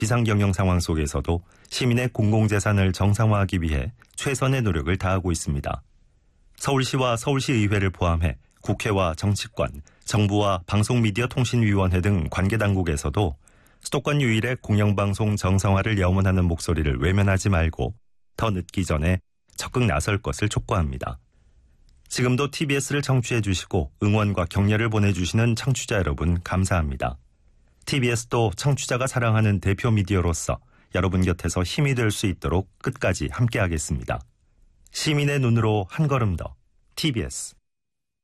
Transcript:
비상경영 상황 속에서도 시민의 공공재산을 정상화하기 위해 최선의 노력을 다하고 있습니다. 서울시와 서울시의회를 포함해 국회와 정치권, 정부와 방송미디어통신위원회 등 관계당국에서도 수도권 유일의 공영방송 정상화를 염원하는 목소리를 외면하지 말고 더 늦기 전에 적극 나설 것을 촉구합니다. 지금도 TBS를 청취해 주시고 응원과 격려를 보내주시는 청취자 여러분 감사합니다. TBS도 청취자가 사랑하는 대표 미디어로서 여러분 곁에서 힘이 될 수 있도록 끝까지 함께하겠습니다. 시민의 눈으로 한 걸음 더 TBS